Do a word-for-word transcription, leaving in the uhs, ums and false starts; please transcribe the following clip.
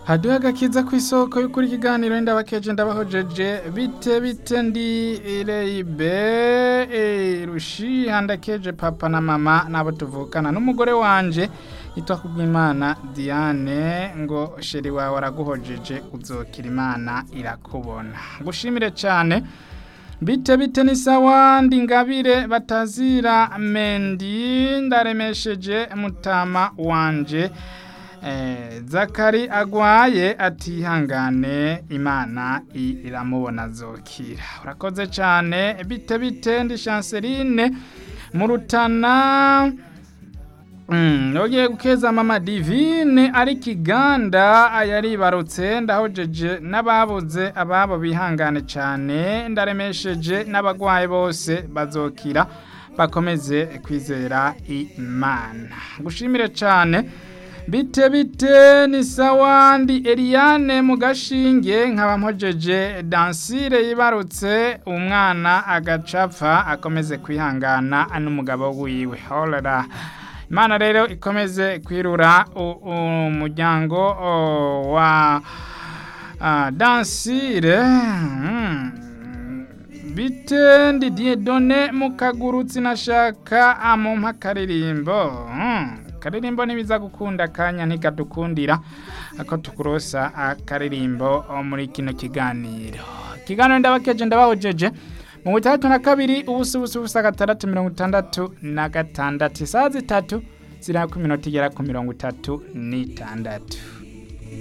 haduha agakiza ku isoko y'ukuri ikiganiro ndabakeje ndabahojeje bite bite ndi ireibe e, rushi handakeje papa na mama nabo tuvukana n'umugore wanje yitwa Kubwimana Diane ngo sheri wawe araguhojeje uzokira Imana irakubona gushimire cyane bite bite ni sawa ndi ngabire batazira mendi ndaremesheje mutama wanje Eh, Zakari agwaye atihangane Imana iramubona zokira urakoze cyane bite bite ndi Chanceline murutana mm ogiye gukeza mama Divine ari Kiganda ayari barutse ndahojeje nababuze ababo bihangane cyane ndaremesheje nabagwaye bose bazokira bakomeze kwizera Imana gushimire cyane bite bite ni sawa ndi Eliane mu gashinge nkaba mpojeje Dansire yibarutse umwana agacapfa akomeze kwihangana n'umugabo wiwe holera Imana rero ikomeze kwirura umuryango wa uh, Dansire hmm. bite ndi Dieudonné mu kagurutsi nashaka amumpa karirimbo hmm. Karirimbo nibiza gukunda kanya ntigadukundira ako tukurosa akaririmbo muri kino kiganiro kiganiro ndabakeje ndabahojeje mu butatu na kabiri ubusu busu busa gatandatu mirongo itandatu na gatandatu saa zitatu zira ku minota igera ku mirongo itatu n'itandatu